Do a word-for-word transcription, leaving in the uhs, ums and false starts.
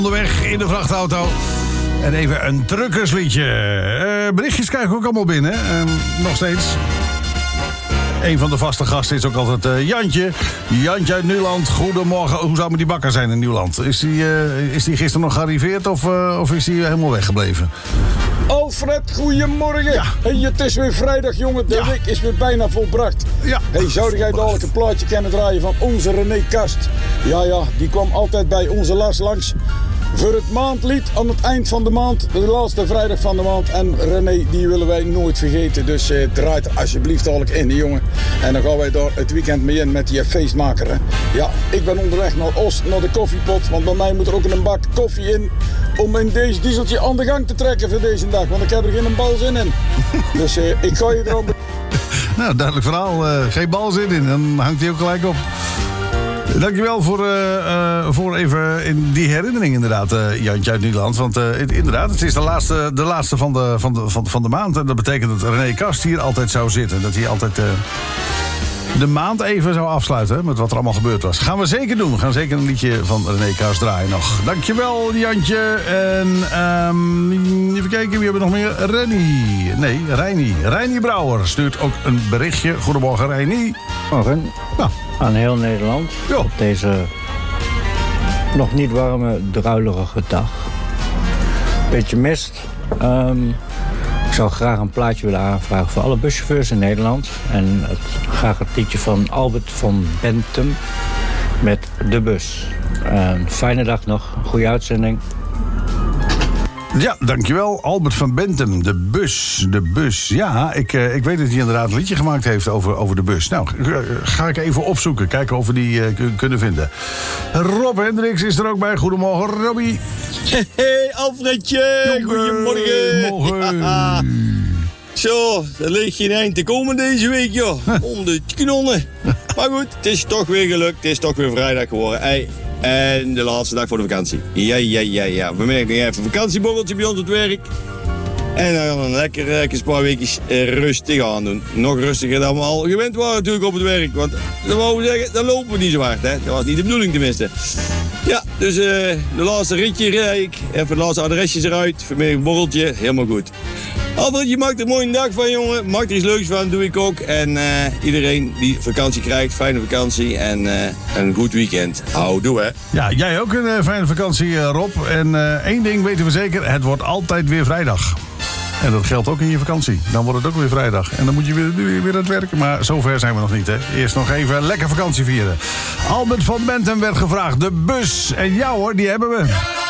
Onderweg in de vrachtauto. En even een truckersliedje. Uh, berichtjes krijgen we ook allemaal binnen. Uh, nog steeds. Een van de vaste gasten is ook altijd uh, Jantje. Jantje uit Nieuwland. Goedemorgen. Hoe zou met die bakker zijn in Nieuwland? Is die, uh, is die gisteren nog gearriveerd of, uh, of is die helemaal weggebleven? Alfred, goedemorgen. Ja. Hey, het is weer vrijdag, jongen. De ja. week is weer bijna volbracht. Ja. Hey, zou jij dadelijk een plaatje kunnen draaien van onze René Kast? Ja, ja, die kwam altijd bij onze Lars langs. Voor het maandlied aan het eind van de maand, de laatste vrijdag van de maand. En René, die willen wij nooit vergeten. Dus eh, draait er alsjeblieft dadelijk in, jongen. En dan gaan wij daar het weekend mee in met die feestmaker. Hè. Ja, ik ben onderweg naar Oost, naar de koffiepot. Want bij mij moet er ook een bak koffie in. Om in deze dieseltje aan de gang te trekken voor deze dag. Want ik heb er geen balzin in. Dus eh, ik ga je erop. Nou, duidelijk verhaal. Uh, geen balzin in. Dan hangt hij ook gelijk op. Dankjewel voor, uh, uh, voor even in die herinnering inderdaad, uh, Jantje uit Nieuwland. Want uh, inderdaad, het is de laatste, de laatste van, de, van, de, van, van de maand. En dat betekent dat René Kast hier altijd zou zitten. Dat hij altijd uh, de maand even zou afsluiten met wat er allemaal gebeurd was. Gaan we zeker doen. We gaan zeker een liedje van René Kast draaien nog. Dankjewel, Jantje. En um, even kijken, wie hebben we nog meer? Renny. Nee, Reini. Reini Brouwer stuurt ook een berichtje. Goedemorgen, Reini. Morgen. Nou. Aan heel Nederland. Jo. Op deze nog niet warme, druilerige dag. Beetje mist. Um, ik zou graag een plaatje willen aanvragen voor alle buschauffeurs in Nederland. En het, graag het liedje van Albert van Bentum met De Bus. Een fijne dag nog. Goede uitzending. Ja, dankjewel. Albert van Bentum, de bus. De bus. Ja, ik, uh, ik weet dat hij inderdaad een liedje gemaakt heeft over, over de bus. Nou, uh, ga ik even opzoeken. Kijken of we die uh, k- kunnen vinden. Rob Hendricks is er ook bij. Goedemorgen, Robbie. Hey, hey Alfredje. Goedemorgen. Morgen. Ja. Zo, er ligt geen eind te komen deze week, joh. Om de knonnen. Maar goed, het is toch weer gelukt. Het is toch weer vrijdag geworden. Hey. En de laatste dag voor de vakantie. Ja, ja, ja, ja. Vanmiddag nog even een vakantieborreltje bij ons op het werk. En dan gaan we een lekker, lekker een paar weken rustig aan doen. Nog rustiger dan we al gewend waren natuurlijk op het werk. Want dan wou we zeggen, dan lopen we niet zo hard. Hè? Dat was niet de bedoeling tenminste. Ja, dus uh, de laatste ritje rijd ik. Even de laatste adresjes eruit. Vanmiddag een borreltje. Helemaal goed. Alfred, je maakt er een mooie dag van, jongen. Maak er iets leuks van, doe ik ook. En uh, iedereen die vakantie krijgt, fijne vakantie en uh, een goed weekend. Houdoe, hè. Ja, jij ook een uh, fijne vakantie, uh, Rob. En uh, één ding weten we zeker, het wordt altijd weer vrijdag. En dat geldt ook in je vakantie. Dan wordt het ook weer vrijdag. En dan moet je weer, weer, weer aan het werken. Maar zover zijn we nog niet, hè. Eerst nog even lekker vakantie vieren. Albert van Bentum werd gevraagd. De bus. En jou, hoor, die hebben we.